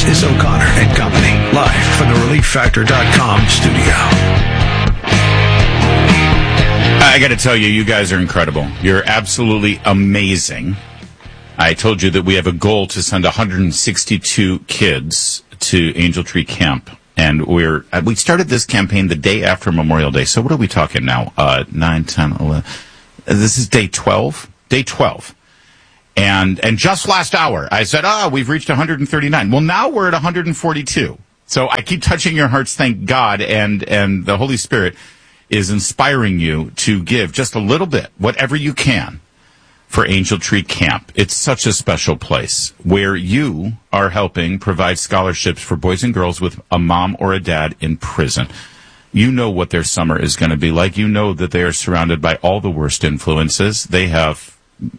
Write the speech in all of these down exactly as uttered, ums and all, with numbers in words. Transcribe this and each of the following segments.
This is O'Connor and Company, live from the relief factor dot com studio. I got to tell you, you guys are incredible. You're absolutely amazing. I told you that we have a goal to send one hundred sixty-two kids to Angel Tree Camp. And we're we started this campaign the day after Memorial Day. So what are we talking now? Uh, nine, ten, eleven. This is day twelve. Day twelve. And and just last hour, I said, ah, oh, we've reached one hundred thirty-nine. Well, now we're at one hundred forty-two. So I keep touching your hearts, thank God, and, and the Holy Spirit is inspiring you to give just a little bit, whatever you can, for Angel Tree Camp. It's such a special place where you are helping provide scholarships for boys and girls with a mom or a dad in prison. You know what their summer is going to be like. You know that they are surrounded by all the worst influences. They have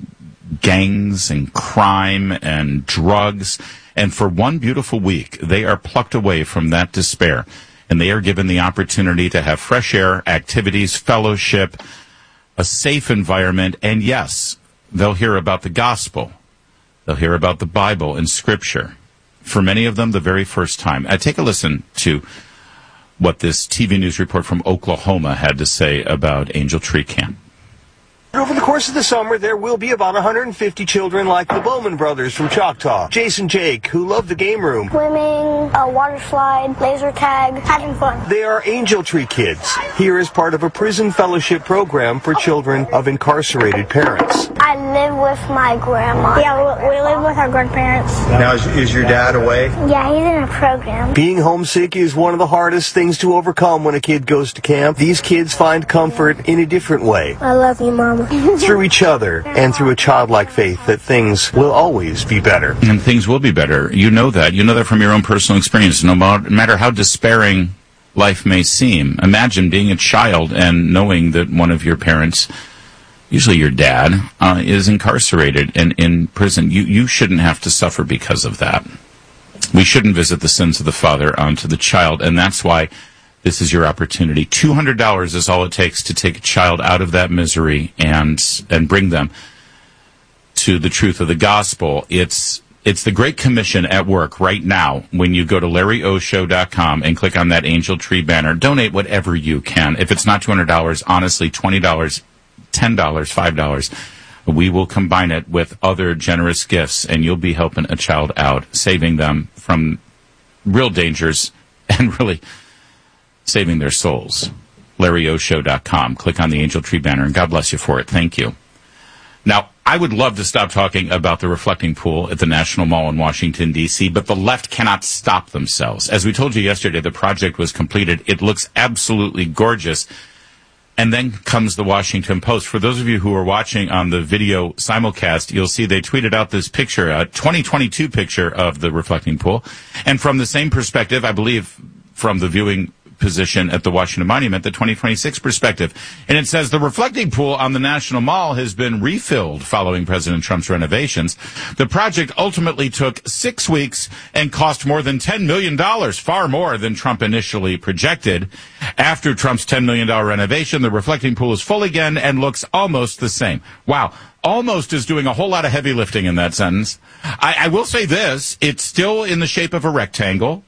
gangs and crime and drugs. And for one beautiful week, they are plucked away from that despair. And they are given the opportunity to have fresh air, activities, fellowship, a safe environment, and yes, they'll hear about the gospel. They'll hear about the Bible and Scripture. For many of them, the very first time. Uh, take a listen to what this T V news report from Oklahoma had to say about Angel Tree Camp. Over the course of the summer, there will be about one hundred fifty children like the Bowman brothers from Choctaw, Jason Jake, who love the game room. Swimming, a water slide, laser tag, having fun. They are Angel Tree kids, here as part of a prison fellowship program for children of incarcerated parents. I live with my grandma. Yeah, we, we live with our grandparents. Now, is, is your dad away? Yeah, he's in a program. Being homesick is one of the hardest things to overcome when a kid goes to camp. These kids find comfort in a different way. I love you, Mama. Through each other and through a childlike faith that things will always be better. And things will be better. You know that. You know that from your own personal experience. No matter how despairing life may seem. Imagine being a child and knowing that one of your parents, usually your dad, uh, is incarcerated and in prison. You, you shouldn't have to suffer because of that. We shouldn't visit the sins of the father onto the child, and that's why this is your opportunity. two hundred dollars is all it takes to take a child out of that misery and and bring them to the truth of the gospel. It's it's the Great Commission at work right now when you go to Larry O Show dot com and click on that Angel Tree banner. Donate whatever you can. If it's not two hundred dollars, honestly, twenty dollars, ten dollars, five dollars. We will combine it with other generous gifts, and you'll be helping a child out, saving them from real dangers and really saving their souls. Larry O Show dot com. Click on the Angel Tree banner, and God bless you for it. Thank you. Now, I would love to stop talking about the reflecting pool at the National Mall in Washington, D C, but the left cannot stop themselves. As we told you yesterday, the project was completed. It looks absolutely gorgeous. And then comes the Washington Post. For those of you who are watching on the video simulcast, you'll see they tweeted out this picture, a twenty twenty-two picture of the reflecting pool. And from the same perspective, I believe, from the viewing position at the Washington Monument, the twenty twenty-six perspective. And it says the reflecting pool on the National Mall has been refilled following President Trump's renovations. The project ultimately took six weeks and cost more than ten million dollars, far more than Trump initially projected. After Trump's ten million dollars renovation, the reflecting pool is full again and looks almost the same. Wow. Almost is doing a whole lot of heavy lifting in that sentence. I, I will say this, it's still in the shape of a rectangle.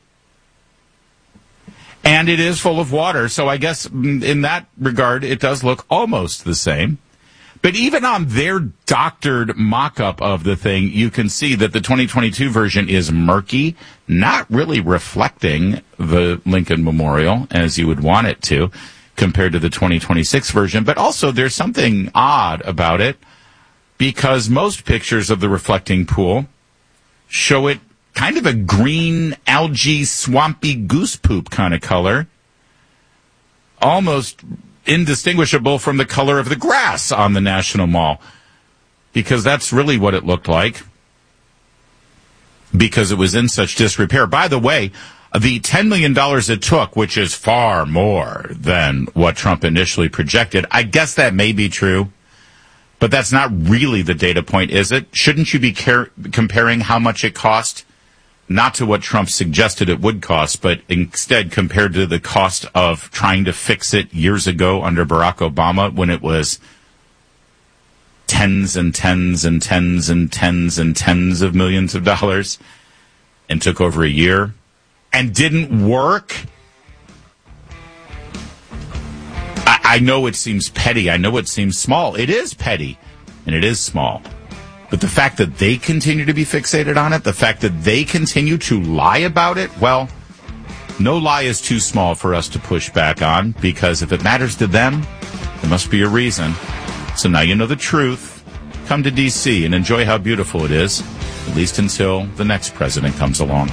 And it is full of water, so I guess in that regard, it does look almost the same. But even on their doctored mock-up of the thing, you can see that the twenty twenty-two version is murky, not really reflecting the Lincoln Memorial as you would want it to, compared to the twenty twenty-six version. But also, there's something odd about it, because most pictures of the reflecting pool show it kind of a green, algae, swampy goose poop kind of color, almost indistinguishable from the color of the grass on the National Mall, because that's really what it looked like, because it was in such disrepair. By the way, the ten million dollars it took, which is far more than what Trump initially projected, I guess that may be true. But that's not really the data point, is it? Shouldn't you be car- comparing how much it cost, not to what Trump suggested it would cost, but instead compared to the cost of trying to fix it years ago under Barack Obama when it was tens and tens and tens and tens and tens of millions of dollars? and took over a year and didn't work. I, I know it seems petty. I know it seems small. It is petty, and it is small. But the fact that they continue to be fixated on it, the fact that they continue to lie about it, well, no lie is too small for us to push back on, because if it matters to them, there must be a reason. So now you know the truth. Come to D C and enjoy how beautiful it is, at least until the next president comes along.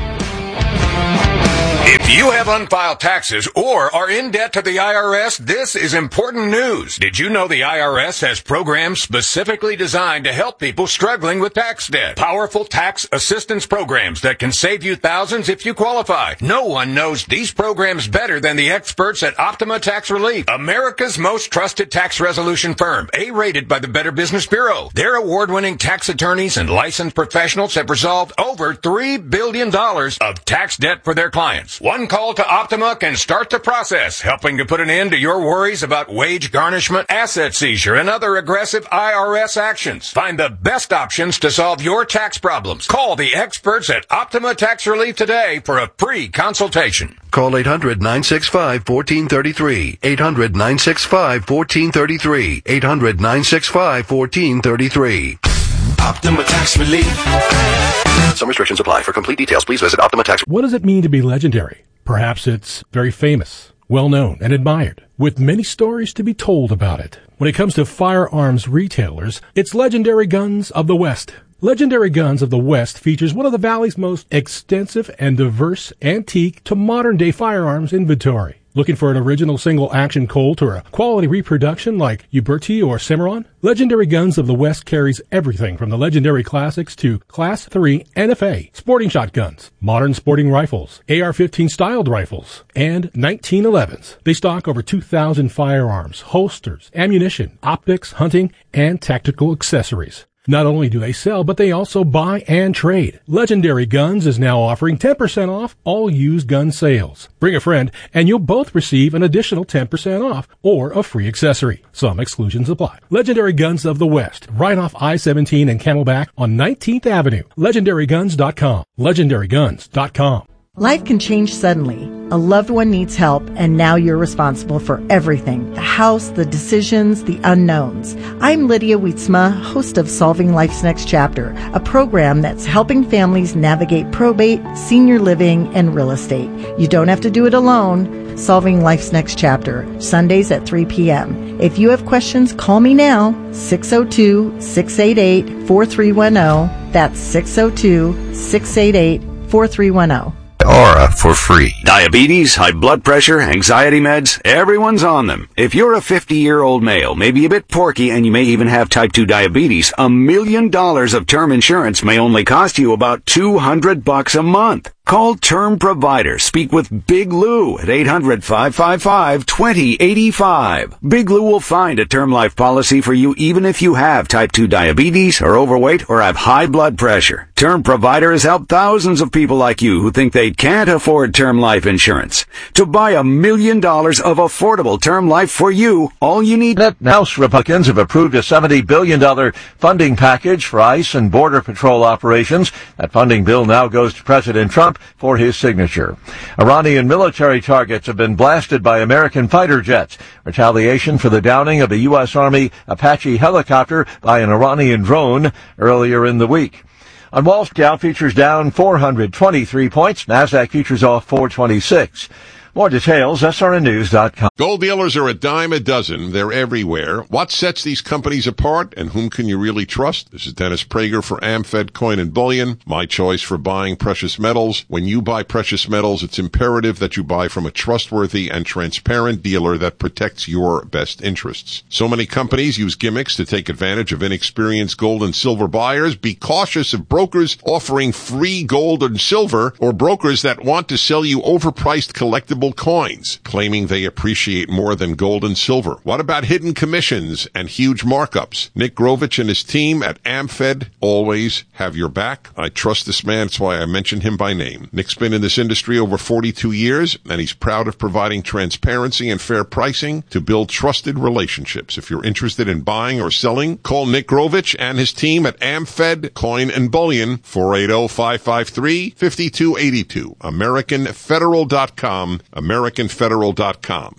If you have unfiled taxes or are in debt to the I R S, this is important news. Did you know the I R S has programs specifically designed to help people struggling with tax debt? Powerful tax assistance programs that can save you thousands if you qualify. No one knows these programs better than the experts at Optima Tax Relief, America's most trusted tax resolution firm, A-rated by the Better Business Bureau. Their award-winning tax attorneys and licensed professionals have resolved over three billion dollars of tax debt for their clients. One call to Optima can start the process, helping to put an end to your worries about wage garnishment, asset seizure, and other aggressive I R S actions. Find the best options to solve your tax problems. Call the experts at Optima Tax Relief today for a free consultation. Call eight hundred, nine six five, one four three three. eight hundred, nine six five, one four three three. eight hundred, nine six five, one four three three. Optima Tax Relief. Some restrictions apply. For complete details, please visit Optima Tax. What does it mean to be legendary? Perhaps it's very famous, well-known, and admired, with many stories to be told about it. When it comes to firearms retailers, it's Legendary Guns of the West. Legendary Guns of the West features one of the Valley's most extensive and diverse antique to modern-day firearms inventory. Looking for an original single-action Colt or a quality reproduction like Uberti or Cimarron? Legendary Guns of the West carries everything from the legendary classics to Class three N F A, sporting shotguns, modern sporting rifles, A R fifteen styled rifles, and nineteen elevens. They stock over two thousand firearms, holsters, ammunition, optics, hunting, and tactical accessories. Not only do they sell, but they also buy and trade. Legendary Guns is now offering ten percent off all used gun sales. Bring a friend, and you'll both receive an additional ten percent off or a free accessory. Some exclusions apply. Legendary Guns of the West, right off I seventeen and Camelback on nineteenth Avenue. Legendary Guns dot com. Legendary Guns dot com. Life can change suddenly. A loved one needs help, and now you're responsible for everything. The house, the decisions, the unknowns. I'm Lydia Wietzma, host of Solving Life's Next Chapter, a program that's helping families navigate probate, senior living, and real estate. You don't have to do it alone. Solving Life's Next Chapter, Sundays at three p.m. If you have questions, call me now, six oh two, six eight eight, four three one zero. That's six oh two, six eight eight, four three one zero. Aura for free. Diabetes, high blood pressure, anxiety meds, everyone's on them. If you're a fifty-year-old male, maybe a bit porky, and you may even have type two diabetes, a million dollars of term insurance may only cost you about two hundred bucks a month. Call Term Provider. Speak with Big Lou at eight hundred, five five five, two oh eight five. Big Lou will find a term life policy for you even if you have type two diabetes, are overweight, or have high blood pressure. Term Provider has helped thousands of people like you who think they can't afford term life insurance. To buy a million dollars of affordable term life for you, all you need... House Republicans have approved a seventy billion dollars funding package for ICE and Border Patrol operations. That funding bill now goes to President Trump for his signature. Iranian military targets have been blasted by American fighter jets. Retaliation for the downing of a U S. Army Apache helicopter by an Iranian drone earlier in the week. On Wall Street, Dow futures down four hundred twenty-three points. NASDAQ futures off four twenty-six. More details, S R N news dot com. Gold dealers are a dime a dozen. They're everywhere. What sets these companies apart, and whom can you really trust? This is Dennis Prager for AmFed Coin and Bullion, my choice for buying precious metals. When you buy precious metals, it's imperative that you buy from a trustworthy and transparent dealer that protects your best interests. So many companies use gimmicks to take advantage of inexperienced gold and silver buyers. Be cautious of brokers offering free gold and silver, or brokers that want to sell you overpriced collectible untraceable coins, claiming they appreciate more than gold and silver? What about hidden commissions and huge markups? Nick Grovich and his team at AmFed always have your back. I trust this man. That's why I mention him by name. Nick's been in this industry over forty-two years, and he's proud of providing transparency and fair pricing to build trusted relationships. If you're interested in buying or selling, call Nick Grovich and his team at AmFed Coin and Bullion, four eight zero, five five three, five two eight two, American Federal dot com, American Federal dot com.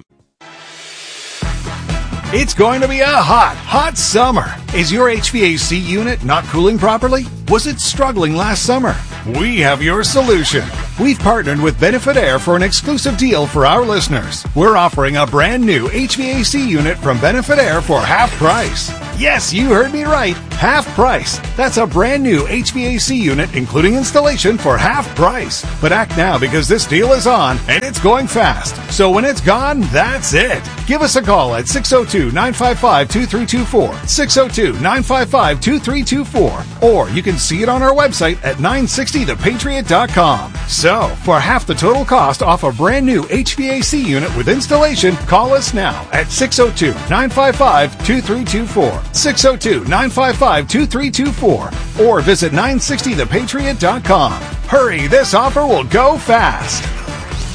It's going to be a hot, hot summer. Is your H V A C unit not cooling properly? Was it struggling last summer? We have your solution. We've partnered with Benefit Air for an exclusive deal for our listeners. We're offering a brand new H V A C unit from Benefit Air for half price. Yes, you heard me right. Half price. That's a brand new H V A C unit, including installation, for half price. But act now because this deal is on and it's going fast. So when it's gone, that's it. Give us a call at six oh two, nine five five, two three two four, six oh two, nine five five, two three two four, or you can see it on our website at nine sixty the patriot dot com. So, for half the total cost off a brand new H V A C unit with installation, call us now at six oh two, nine five five, two three two four, six oh two, nine five five, two three two four, or visit nine sixty the patriot dot com. Hurry, this offer will go fast.